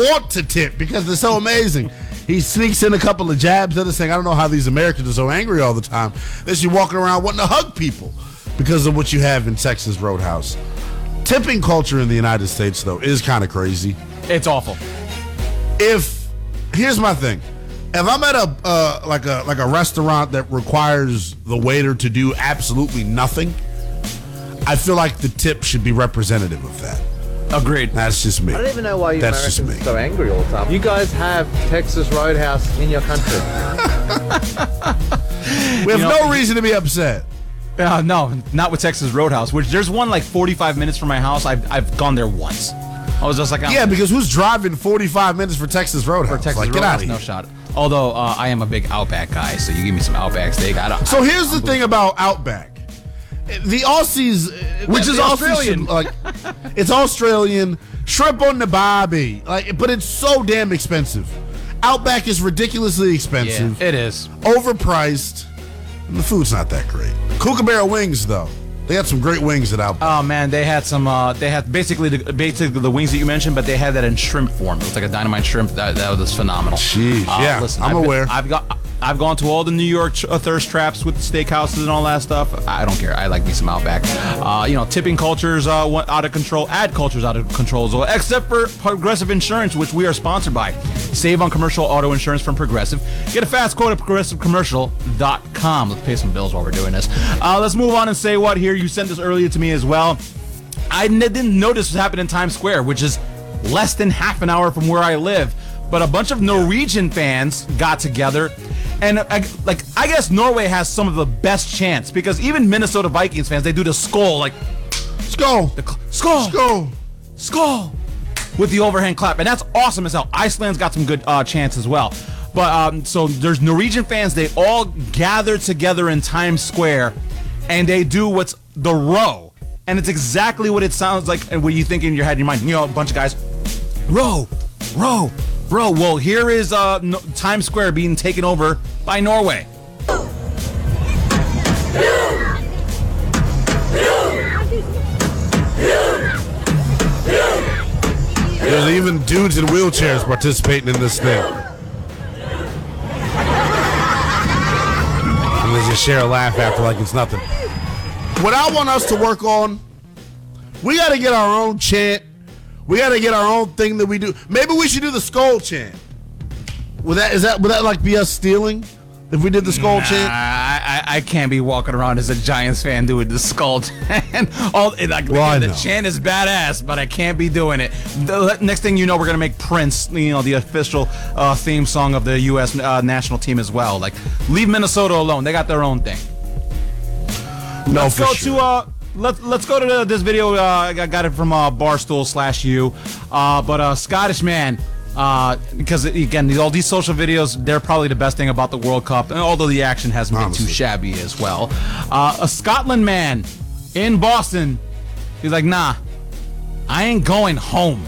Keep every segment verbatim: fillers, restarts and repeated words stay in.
want to tip because they're so amazing. He sneaks in a couple of jabs. Other thing, I don't know how these Americans are so angry all the time. They're just walking around wanting to hug people because of what you have in Texas Roadhouse. Tipping culture in the United States, though, is kind of crazy. It's awful. If here's my thing, if I'm at a uh, like a like a restaurant that requires the waiter to do absolutely nothing, I feel like the tip should be representative of that. Agreed. That's just me. I don't even know why you That's Americans just me. are so angry all the time. You guys have Texas Roadhouse in your country. We have You know, no reason to be upset. Uh, no, not with Texas Roadhouse, which there's one like forty-five minutes from my house. I've, I've gone there once. I was just like, Yeah, because who's driving forty-five minutes for Texas Roadhouse? for Texas like, get Roadhouse, out of here. no shot. Although uh, I am a big Outback guy, so you give me some Outback steak. I don't. So I, here's the I'm- thing about Outback. The Aussies, Which the is Aussies Australian. should, like, it's Australian, shrimp on the barbie, like, but it's so damn expensive. Outback is ridiculously expensive, Yeah, it is. overpriced, and the food's not that great. Kookaburra wings, though, they had some great wings at Outback. Oh man, they had some. Uh, they had basically the basically the wings that you mentioned, but they had that in shrimp form. It was like a dynamite shrimp. That, that was phenomenal. Jeez, Uh, yeah, listen, I'm I've been- aware. I've got. I've gone to all the New York ch- uh, thirst traps with the steakhouses and all that stuff. I don't care. I like me some Outback. Uh, you know, tipping cultures uh, went out of control. Ad culture's out of control as well, except for Progressive Insurance, which we are sponsored by. Save on commercial auto insurance from Progressive. Get a fast quote at progressive commercial dot com. Let's pay some bills while we're doing this. Uh, let's move on and say what here. You sent this earlier to me as well. I n- didn't notice this happened in Times Square, which is less than half an hour from where I live. But a bunch of Norwegian fans got together, and uh, like I guess Norway has some of the best chants because even Minnesota Vikings fans, they do the skull like Let's go. the cl- skull, Let's go. skull with the overhand clap, and that's awesome as hell. Iceland's got some good uh, chants as well. But um, so there's Norwegian fans. They all gather together in Times Square, and they do what's the row, and it's exactly what it sounds like, and what you think in your head, in your mind. You know, a bunch of guys, row, row, row. Well, here is uh, no, Times Square being taken over by Norway. There's even dudes in wheelchairs participating in this thing. And they just share a laugh after like it's nothing. What I want us to work on, we got to get our own chant. We got to get our own thing that we do. Maybe we should do the skull chant. Would that is that would that like be us stealing if we did the skull Nah, chant? I, I I can't be walking around as a Giants fan doing the skull chant. All like Well, I the know. chant is badass, but I can't be doing it. The next thing you know, we're gonna make Prince, you know, the official uh, theme song of the U S uh, national team as well. Like, leave Minnesota alone; they got their own thing. No, Let's for go sure. to uh. Let's let's go to the, this video. Uh, I got it from uh, Barstool slash you, uh, but a uh, Scottish man. Uh, because again, these, all these social videos, they're probably the best thing about the World Cup. And although the action hasn't been Honestly. too shabby as well. Uh, a Scotland man in Boston, he's like, nah, I ain't going home.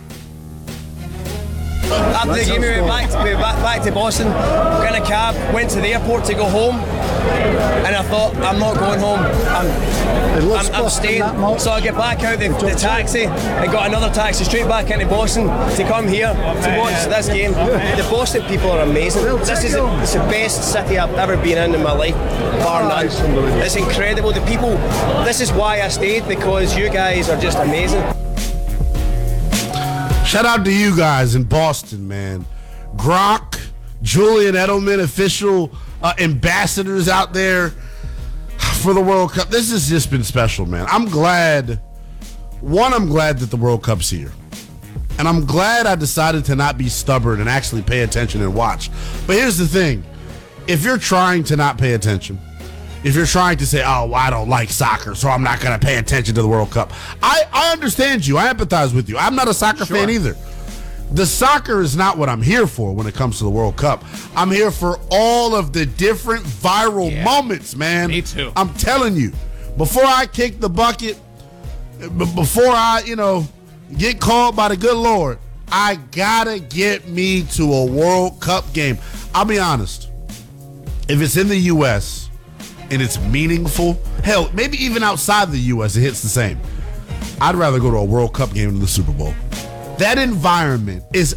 After the game, we went back to, we went back, back to Boston, got in a cab, went to the airport to go home, and I thought, I'm not going home, I'm, I'm, I'm staying. So I get back out the, the taxi, I got another taxi straight back into Boston to come here to watch this game. The Boston people are amazing. This is the, it's the best city I've ever been in in my life, bar none. It's incredible. The people, this is why I stayed, because you guys are just amazing. Shout out to you guys in Boston, man. Gronk, Julian Edelman, official uh, ambassadors out there for the World Cup. This has just been special, man. I'm glad. One, I'm glad that the World Cup's here. And I'm glad I decided to not be stubborn and actually pay attention and watch. But here's the thing. If you're trying to not pay attention, if you're trying to say, oh, well, I don't like soccer, so I'm not going to pay attention to the World Cup, I, I understand you. I empathize with you. I'm not a soccer Sure. fan either. The soccer is not what I'm here for when it comes to the World Cup. I'm here for all of the different viral Yeah. moments, man. Me too. I'm telling you, before I kick the bucket, b- before I, you know, get called by the good Lord, I gotta get me to a World Cup game. I'll be honest. If it's in the U S and it's meaningful, hell, maybe even outside the U S it hits the same. I'd rather go to a World Cup game than the Super Bowl. That environment is